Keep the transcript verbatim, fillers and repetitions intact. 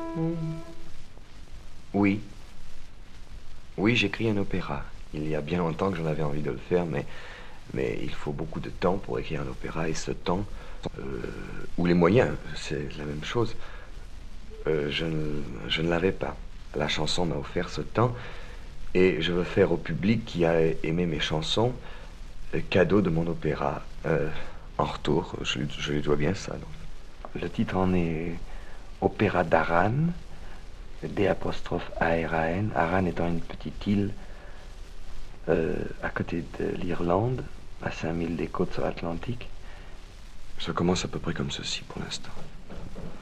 Oui. Oui, j'écris un opéra. Il y a bien longtemps que j'en avais envie de le faire, mais, mais il faut beaucoup de temps pour écrire un opéra, et ce temps, euh, ou les moyens, c'est la même chose, euh, je ne, je ne l'avais pas. La chanson m'a offert ce temps, et je veux faire au public qui a aimé mes chansons euh, cadeau de mon opéra. Euh, en retour, je, lui- je lui dois bien ça. Donc. Le titre en est Opéra d'Aran, D apostrophe A R A N, Aran étant une petite île euh, à côté de l'Irlande, à cinq mille des côtes sur l'Atlantique. Ça commence à peu près comme ceci pour l'instant.